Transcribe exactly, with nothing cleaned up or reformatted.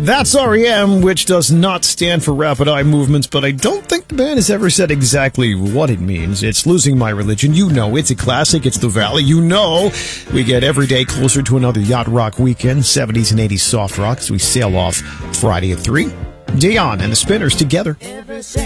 That's R E M, which does not stand for Rapid Eye Movements, but I don't think the band has ever said exactly what it means. It's Losing My Religion. You know, it's a classic. It's the Valley. You know, we get every day closer to another yacht rock weekend, seventies and eighties soft rock, as we sail off Friday at three. Dion and the Spinners together.